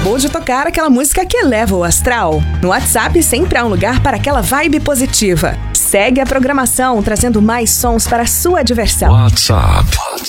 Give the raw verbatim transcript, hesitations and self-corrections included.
acabou de tocar aquela música que eleva o astral. No WhatsApp sempre há um lugar para aquela vibe positiva. Segue a programação, trazendo mais sons para a sua diversão. WhatsApp